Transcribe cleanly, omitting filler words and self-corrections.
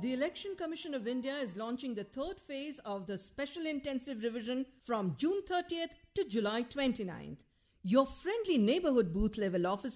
The Election Commission of India is launching the third phase of the Special Intensive Revision from June 30th to July 29th. Your friendly neighborhood booth level officer